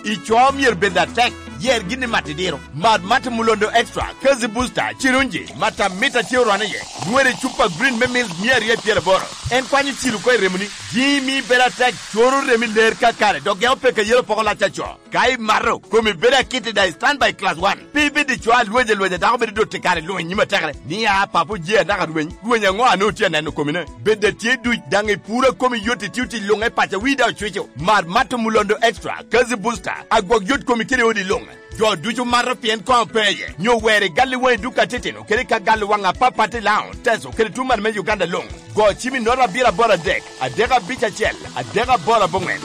ichomir Bedatek yer gini matidiro mat mulondo extra kazi booster chirunji mata mita tiorane ye nwere chupa green memil mier ye piere boro en kwani chiru ko remuni jimi Bedatek choro remi ler kakare doge opeke yelo pokola chacho kai maro komi beda kiti da stand by class 1 bibi di chwa lweje da ko do tekare lo nyima takare ni ya papu je da ka duenya ngo anu tie na no komine bede tie du dange pura komi yoti tiuti longa pacha wida chwecho mat mulondo extra kazi booster agog yot komi kire odi longa jo duju maro pien ko peye nyo were gali we duka teteno kere ka gali wanga papati lao teso kere tuman me Uganda long go chimi nora bira bora dek adega bicha chel adega bora bongwen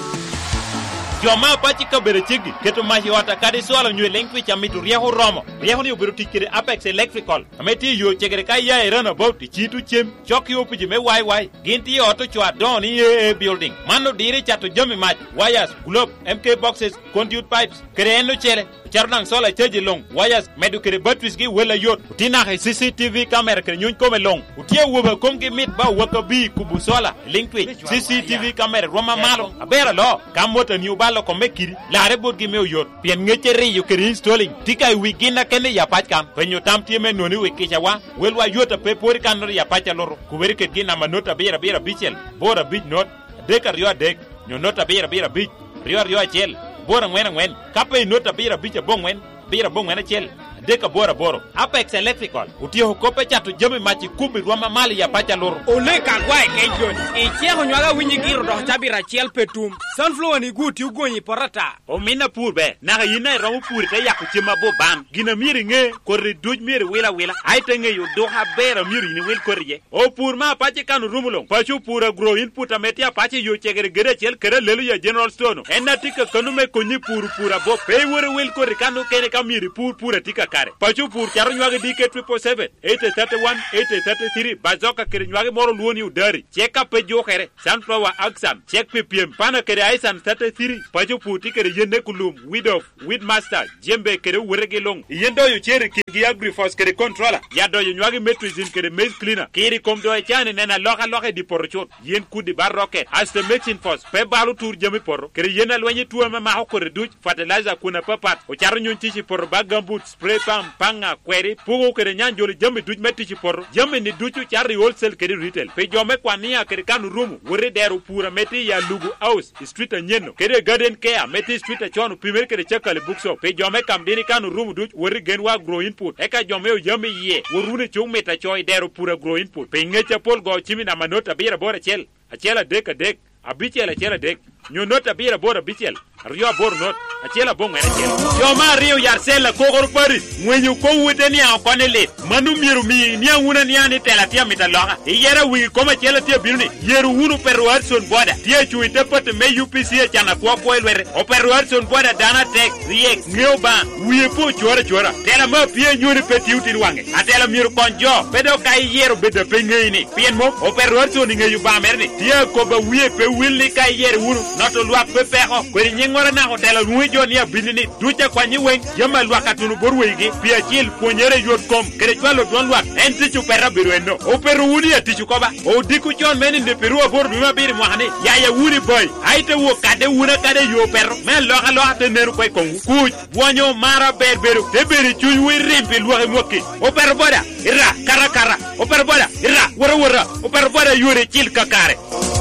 Joma pachi ka bere chigi keto mahi wata kadi swala nywe lengwi cha mitu riahu romo riahu ni ubiru tikiri Apex Electrical ameti yo chegere ka ya erana about chitu chem choki opiji me wai ginti auto chwa don EAA building mano diri chato jomi mach wires globe MK boxes conduit pipes kere eno chere charnang sola teji long wires medu kere batwis gi wela yot utina ha CCTV camera kere nyun kome long utie woba komgi mit ba waka bi kubu sola linkwi CCTV camera roma malo abera lo kamota ni ubalo ko mekiri la rebot gi mew yot pien ngechere yo kere installing tika wigina kene ya pachkam penyo tamti me noni wikicha wa welwa yota pe pori kanor ya pacha loro kuberi ket gina manota bera bichel bora bich not deka rio dek nyonota bera bich rio chel bora ngwen kape nota bira bicha bongwen chel deka bora Apex Electrical utio kope chatu jami machi kubi rwama mali ya pacha loro ole kagwa kenjon ichego nywaga winyi giro do tabira chel petum sunflower ni guti ugonyi porata o mina purbe na yina ramu pur te yakuchima bo ban gina miri nge korri duj miri wila aite nge yu do ha bera miri ni wil korje o pur ma pachi kanu rumulong pachu pura grow input ametia pachi yu chegere gere chel kere lelu ya general stone enatika kanume konyi pura bo pe wore wil korri kanu kene kamiri pura tika kare pachu pur charo nywaga DK 777 831 833 bazoka kere nywaga moro luoni udari cheka pe jo khere sunflower aksam chek ppm pana kere aisan 33 pachu pur tikere yende kulum weed master jembe kere werege long yendo yu chere kigi agrifos kere controller yado yu nywaga metrizin kere maize cleaner kiri komdo e chane nena loka di porochot yen kudi bar rocket hasta machine force pe balu tur jemi poro kere yena lwenye tuwa ma hokore duch fertilizer kuna papat o charo nyon tichi poro bagambut spray panga kweri pugo kere nyanjoli jemi duch metichi poro jemi ni duchu chari wholesale kere retail pe jome kwania kere kanu rumu wore deru pura meti ya lugu house street nyeno kere garden care meti street chonu pimer kere chakale bookshop pe jome kamdini kanu rumu duch wore genwa grow input eka jome o jemi ye worune chung meta choy deru pura grow input pe ngecha pol go chimi na manota bira bora chel achela dek abichela chela dek nyonota bira bora bichel rio bor not achela bonga chel joma rio yarsela kokor pari mwenyu ko wudeni akonele manu miru mi nia una nia ni telatia mitaloga yera wi koma chela tia birni yeru unu perwarson boda tia chuite pat me UPC chana ko elwere o perwarson boda dana tek riek ngioba wi po chora tela ma pie nyuri peti utin wange atela miru konjo pedo kai yeru bede pengeini pien mo o perwarson ngeyu ba merni tia ko ba wi pe willi kai yeru unu noto lwa pe peko ko ngora na hotel nuwi joni ya binini ducha kwa nyiwen yama lwa katunu borwegi pia chil ponyere yot kom kere chwalo don lwa enti chu perra birueno o peru wuni ya tichu koba o diku jon meni ne peru bor bima biri mohane ya wuri boy aite wo kade wuna kade yo perro men loha te neru koy kongu kuj bonyo mara berberu te beri chu wi rimpi lwa moki o perro boda ira kara o perro boda ira wara o perro boda yure chil kakare.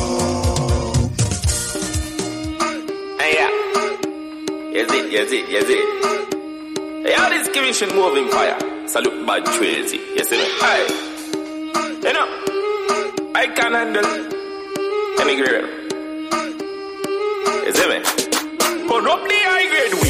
Yes it. Hey, all this commission moving fire. Salute bad crazy. Yes, it. Hey, you know, I can handle any grade. Yes, it. Put up the high grade.